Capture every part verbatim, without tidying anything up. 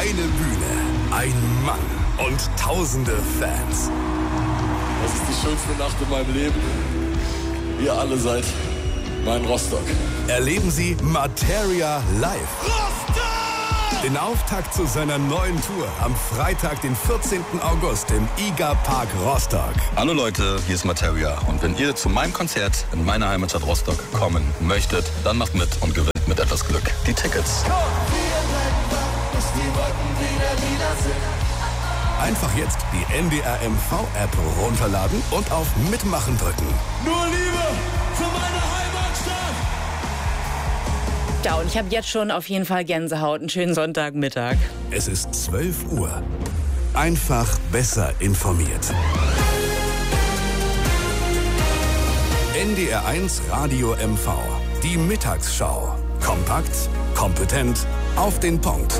Eine Bühne, ein Mann und tausende Fans. Das ist die schönste Nacht in meinem Leben. Ihr alle seid mein Rostock. Erleben Sie Materia live. Rostock! Den Auftakt zu seiner neuen Tour am Freitag, den vierzehnten August im I G A Park Rostock. Hallo Leute, hier ist Materia. Und wenn ihr zu meinem Konzert in meiner Heimatstadt Rostock kommen möchtet, dann macht mit und gewinnt mit etwas Glück die Tickets. Einfach jetzt die N D R M V-App runterladen und auf Mitmachen drücken. Nur Liebe für meine Heimatstadt! Ja, und ich habe jetzt schon auf jeden Fall Gänsehaut. Einen schönen Sonntagmittag. Es ist zwölf Uhr. Einfach besser informiert. N D R eins Radio M V. Die Mittagsschau. Kompakt, kompetent, auf den Punkt.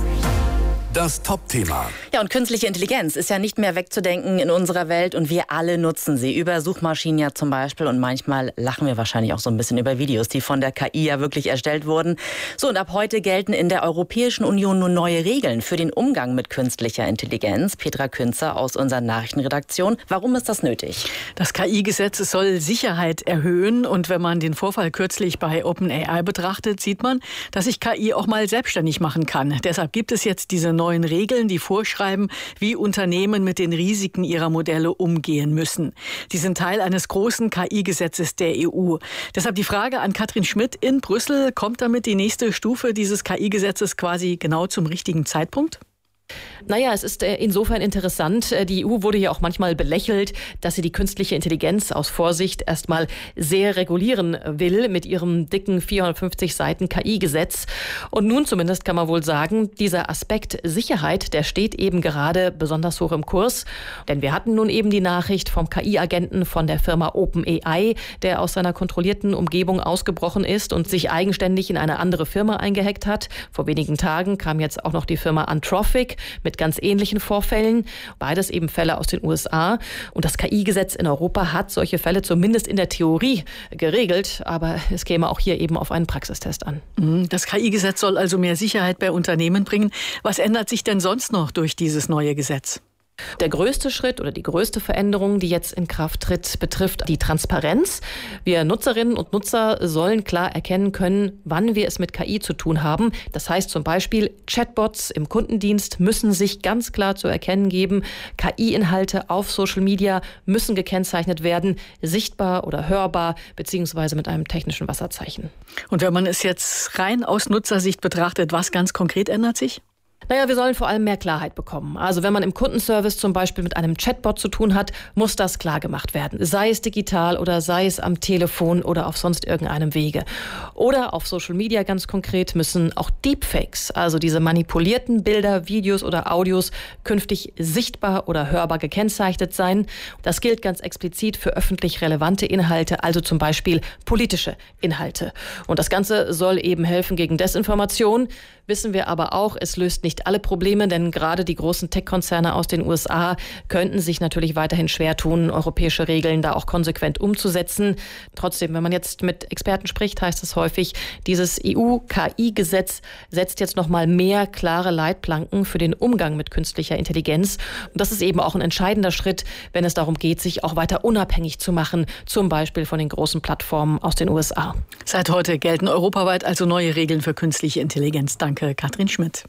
Das Top-Thema. Ja, und künstliche Intelligenz ist ja nicht mehr wegzudenken in unserer Welt und wir alle nutzen sie. Über Suchmaschinen ja zum Beispiel und manchmal lachen wir wahrscheinlich auch so ein bisschen über Videos, die von der K I ja wirklich erstellt wurden. So, und ab heute gelten in der Europäischen Union nun neue Regeln für den Umgang mit künstlicher Intelligenz. Petra Künzer aus unserer Nachrichtenredaktion. Warum ist das nötig? Das K I-Gesetz soll Sicherheit erhöhen und wenn man den Vorfall kürzlich bei OpenAI betrachtet, sieht man, dass sich K I auch mal selbstständig machen kann. Deshalb gibt es jetzt diese neuen Regeln, die vorschreiben, wie Unternehmen mit den Risiken ihrer Modelle umgehen müssen. Die sind Teil eines großen K I-Gesetzes der E U. Deshalb die Frage an Katrin Schmidt in Brüssel, kommt damit die nächste Stufe dieses K I-Gesetzes quasi genau zum richtigen Zeitpunkt? Naja, es ist insofern interessant. Die E U wurde ja auch manchmal belächelt, dass sie die künstliche Intelligenz aus Vorsicht erstmal sehr regulieren will mit ihrem dicken vierhundertfünfzig Seiten K I-Gesetz. Und nun zumindest kann man wohl sagen, dieser Aspekt Sicherheit, der steht eben gerade besonders hoch im Kurs. Denn wir hatten nun eben die Nachricht vom K I-Agenten von der Firma OpenAI, der aus seiner kontrollierten Umgebung ausgebrochen ist und sich eigenständig in eine andere Firma eingehackt hat. Vor wenigen Tagen kam jetzt auch noch die Firma Anthropic mit ganz ähnlichen Vorfällen. Beides eben Fälle aus den U S A. Und das K I-Gesetz in Europa hat solche Fälle zumindest in der Theorie geregelt. Aber es käme auch hier eben auf einen Praxistest an. Das K I-Gesetz soll also mehr Sicherheit bei Unternehmen bringen. Was ändert sich denn sonst noch durch dieses neue Gesetz? Der größte Schritt oder die größte Veränderung, die jetzt in Kraft tritt, betrifft die Transparenz. Wir Nutzerinnen und Nutzer sollen klar erkennen können, wann wir es mit K I zu tun haben. Das heißt zum Beispiel, Chatbots im Kundendienst müssen sich ganz klar zu erkennen geben. K I-Inhalte auf Social Media müssen gekennzeichnet werden, sichtbar oder hörbar, beziehungsweise mit einem technischen Wasserzeichen. Und wenn man es jetzt rein aus Nutzersicht betrachtet, was ganz konkret ändert sich? Naja, wir sollen vor allem mehr Klarheit bekommen. Also wenn man im Kundenservice zum Beispiel mit einem Chatbot zu tun hat, muss das klar gemacht werden. Sei es digital oder sei es am Telefon oder auf sonst irgendeinem Wege. Oder auf Social Media ganz konkret müssen auch Deepfakes, also diese manipulierten Bilder, Videos oder Audios, künftig sichtbar oder hörbar gekennzeichnet sein. Das gilt ganz explizit für öffentlich relevante Inhalte, also zum Beispiel politische Inhalte. Und das Ganze soll eben helfen gegen Desinformation. Wissen wir aber auch, es löst nicht alle Probleme, denn gerade die großen Tech-Konzerne aus den U S A könnten sich natürlich weiterhin schwer tun, europäische Regeln da auch konsequent umzusetzen. Trotzdem, wenn man jetzt mit Experten spricht, heißt es häufig, dieses E U-K I-Gesetz setzt jetzt nochmal mehr klare Leitplanken für den Umgang mit künstlicher Intelligenz. Und das ist eben auch ein entscheidender Schritt, wenn es darum geht, sich auch weiter unabhängig zu machen, zum Beispiel von den großen Plattformen aus den U S A. Seit heute gelten europaweit also neue Regeln für künstliche Intelligenz. Danke, Katrin Schmidt.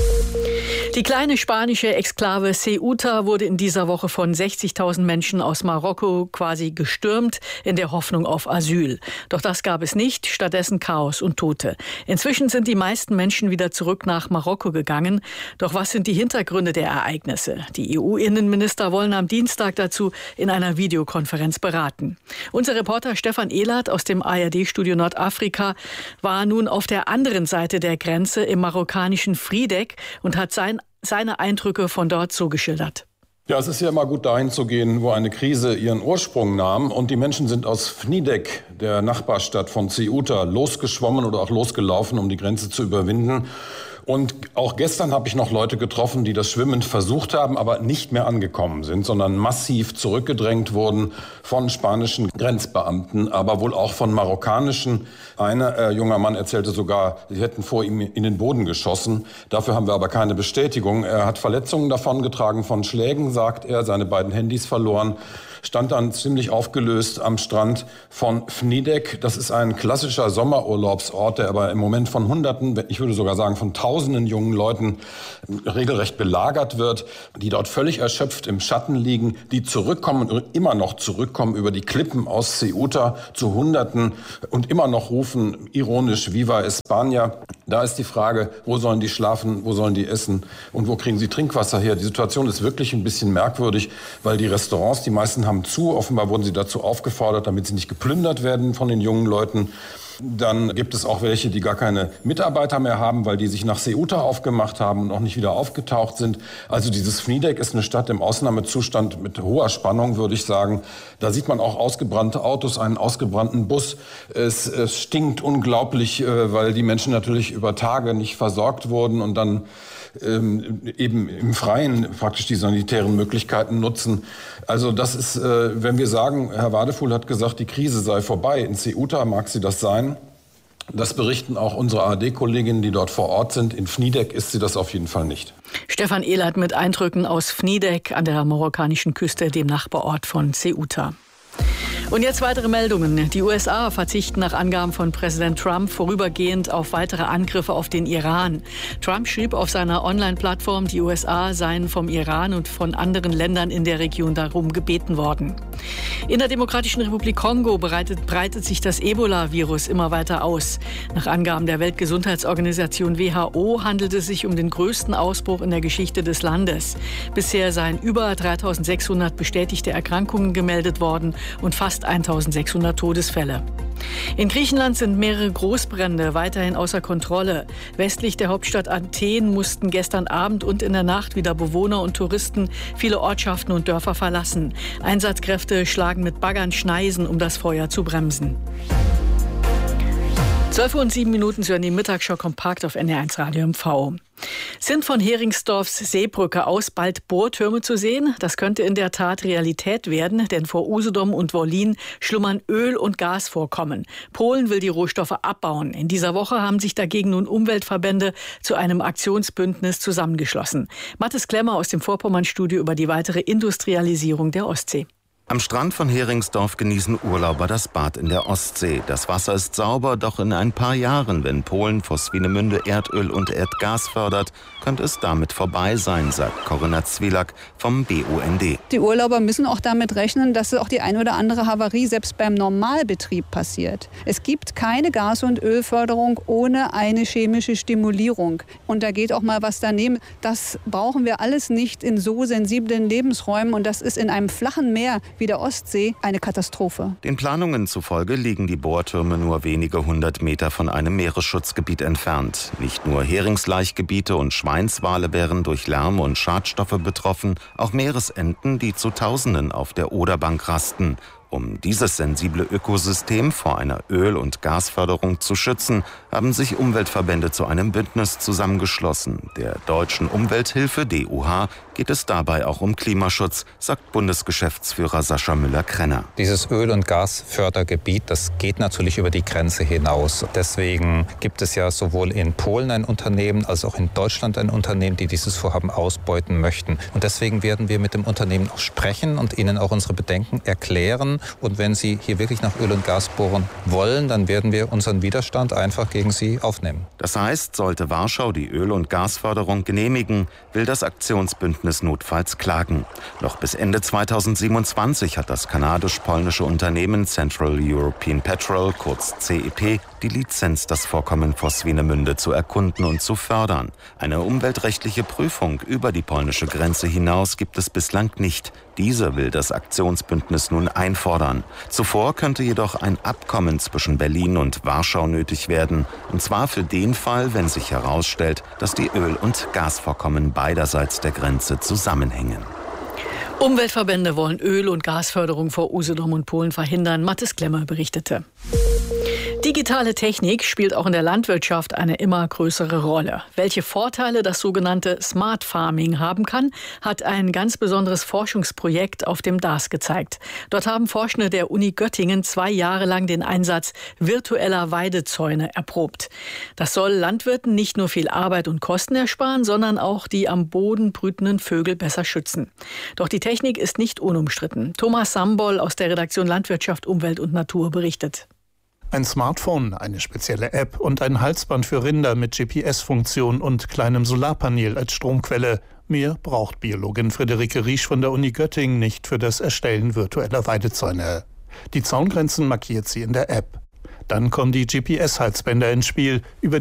Die kleine spanische Exklave Ceuta wurde in dieser Woche von sechzigtausend Menschen aus Marokko quasi gestürmt, in der Hoffnung auf Asyl. Doch das gab es nicht, stattdessen Chaos und Tote. Inzwischen sind die meisten Menschen wieder zurück nach Marokko gegangen. Doch was sind die Hintergründe der Ereignisse? Die E U-Innenminister wollen am Dienstag dazu in einer Videokonferenz beraten. Unser Reporter Stefan Ehlert aus dem A R D-Studio Nordafrika war nun auf der anderen Seite der Grenze im marokkanischen Friedeck und hat sein seine Eindrücke von dort so geschildert. Ja, es ist ja immer gut, dahin zu gehen, wo eine Krise ihren Ursprung nahm. Und die Menschen sind aus Friedeck, der Nachbarstadt von Ceuta, losgeschwommen oder auch losgelaufen, um die Grenze zu überwinden. Und auch gestern habe ich noch Leute getroffen, die das Schwimmen versucht haben, aber nicht mehr angekommen sind, sondern massiv zurückgedrängt wurden von spanischen Grenzbeamten, aber wohl auch von marokkanischen. Ein äh, junger Mann erzählte sogar, sie hätten vor ihm in den Boden geschossen. Dafür haben wir aber keine Bestätigung. Er hat Verletzungen davongetragen von Schlägen, sagt er, seine beiden Handys verloren. Stand dann ziemlich aufgelöst am Strand von Vnidek. Das ist ein klassischer Sommerurlaubsort, der aber im Moment von Hunderten, ich würde sogar sagen von Tausenden jungen Leuten regelrecht belagert wird, die dort völlig erschöpft im Schatten liegen, die zurückkommen und immer noch zurückkommen über die Klippen aus Ceuta zu Hunderten und immer noch rufen ironisch Viva España. Da ist die Frage, wo sollen die schlafen, wo sollen die essen und wo kriegen sie Trinkwasser her? Die Situation ist wirklich ein bisschen merkwürdig, weil die Restaurants, die meisten haben zu. Offenbar wurden sie dazu aufgefordert, damit sie nicht geplündert werden von den jungen Leuten. Dann gibt es auch welche, die gar keine Mitarbeiter mehr haben, weil die sich nach Ceuta aufgemacht haben und auch nicht wieder aufgetaucht sind. Also dieses Vnidek ist eine Stadt im Ausnahmezustand mit hoher Spannung, würde ich sagen. Da sieht man auch ausgebrannte Autos, einen ausgebrannten Bus. Es, es stinkt unglaublich, weil die Menschen natürlich über Tage nicht versorgt wurden und dann Ähm, eben im Freien praktisch die sanitären Möglichkeiten nutzen. Also das ist, äh, wenn wir sagen, Herr Wadefuhl hat gesagt, die Krise sei vorbei. In Ceuta mag sie das sein. Das berichten auch unsere A R D-Kolleginnen, die dort vor Ort sind. In Vnidek ist sie das auf jeden Fall nicht. Stefan Ehlert mit Eindrücken aus Vnidek an der marokkanischen Küste, dem Nachbarort von Ceuta. Und jetzt weitere Meldungen. Die U S A verzichten nach Angaben von Präsident Trump vorübergehend auf weitere Angriffe auf den Iran. Trump schrieb auf seiner Online-Plattform, die U S A seien vom Iran und von anderen Ländern in der Region darum gebeten worden. In der Demokratischen Republik Kongo breitet, breitet sich das Ebola-Virus immer weiter aus. Nach Angaben der Weltgesundheitsorganisation W H O handelt es sich um den größten Ausbruch in der Geschichte des Landes. Bisher seien über dreitausendsechshundert bestätigte Erkrankungen gemeldet worden und fast eintausendsechshundert Todesfälle. In Griechenland sind mehrere Großbrände weiterhin außer Kontrolle. Westlich der Hauptstadt Athen mussten gestern Abend und in der Nacht wieder Bewohner und Touristen viele Ortschaften und Dörfer verlassen. Einsatzkräfte schlagen mit Baggern Schneisen, um das Feuer zu bremsen. zwölf Uhr und sieben Minuten, Sie hören die Mittagsschau kompakt auf N D R eins Radio M V. Sind von Heringsdorfs Seebrücke aus bald Bohrtürme zu sehen? Das könnte in der Tat Realität werden, denn vor Usedom und Wollin schlummern Öl- und Gasvorkommen. Polen will die Rohstoffe abbauen. In dieser Woche haben sich dagegen nun Umweltverbände zu einem Aktionsbündnis zusammengeschlossen. Mathis Klemmer aus dem Vorpommernstudio über die weitere Industrialisierung der Ostsee. Am Strand von Heringsdorf genießen Urlauber das Bad in der Ostsee. Das Wasser ist sauber, doch in ein paar Jahren, wenn Polen vor Swinemünde Erdöl und Erdgas fördert, könnte es damit vorbei sein, sagt Corinna Zwielak vom B U N D. Die Urlauber müssen auch damit rechnen, dass auch die ein oder andere Havarie selbst beim Normalbetrieb passiert. Es gibt keine Gas- und Ölförderung ohne eine chemische Stimulierung. Und da geht auch mal was daneben. Das brauchen wir alles nicht in so sensiblen Lebensräumen. Und das ist in einem flachen Meer wie der Ostsee eine Katastrophe. Den Planungen zufolge liegen die Bohrtürme nur wenige hundert Meter von einem Meeresschutzgebiet entfernt. Nicht nur Heringslaichgebiete und Schweinswale wären durch Lärm und Schadstoffe betroffen, auch Meeresenten, die zu Tausenden auf der Oderbank rasten. Um dieses sensible Ökosystem vor einer Öl- und Gasförderung zu schützen, haben sich Umweltverbände zu einem Bündnis zusammengeschlossen. Der Deutschen Umwelthilfe D U H geht es dabei auch um Klimaschutz, sagt Bundesgeschäftsführer Sascha Müller-Krenner. Dieses Öl- und Gasfördergebiet, das geht natürlich über die Grenze hinaus. Deswegen gibt es ja sowohl in Polen ein Unternehmen als auch in Deutschland ein Unternehmen, die dieses Vorhaben ausbeuten möchten. Und deswegen werden wir mit dem Unternehmen auch sprechen und ihnen auch unsere Bedenken erklären. Und wenn sie hier wirklich nach Öl und Gas bohren wollen, dann werden wir unseren Widerstand einfach gegen sie aufnehmen. Das heißt, sollte Warschau die Öl- und Gasförderung genehmigen, will das Aktionsbündnis notfalls klagen. Noch bis Ende zweitausendsiebenundzwanzig hat das kanadisch-polnische Unternehmen Central European Petrol, kurz C E P, die Lizenz, das Vorkommen vor Swinemünde zu erkunden und zu fördern. Eine umweltrechtliche Prüfung über die polnische Grenze hinaus gibt es bislang nicht. Diese will das Aktionsbündnis nun einfordern. Zuvor könnte jedoch ein Abkommen zwischen Berlin und Warschau nötig werden. Und zwar für den Fall, wenn sich herausstellt, dass die Öl- und Gasvorkommen beiderseits der Grenze zusammenhängen. Umweltverbände wollen Öl- und Gasförderung vor Usedom und Polen verhindern. Mathis Klemmer berichtete. Die Digitale Technik spielt auch in der Landwirtschaft eine immer größere Rolle. Welche Vorteile das sogenannte Smart Farming haben kann, hat ein ganz besonderes Forschungsprojekt auf dem D A S gezeigt. Dort haben Forschende der Uni Göttingen zwei Jahre lang den Einsatz virtueller Weidezäune erprobt. Das soll Landwirten nicht nur viel Arbeit und Kosten ersparen, sondern auch die am Boden brütenden Vögel besser schützen. Doch die Technik ist nicht unumstritten. Thomas Sambol aus der Redaktion Landwirtschaft, Umwelt und Natur berichtet. Ein Smartphone, eine spezielle App und ein Halsband für Rinder mit G P S-Funktion und kleinem Solarpanel als Stromquelle. Mehr braucht Biologin Friederike Riesch von der Uni Göttingen nicht für das Erstellen virtueller Weidezäune. Die Zaungrenzen markiert sie in der App. Dann kommen die G P S-Halsbänder ins Spiel, über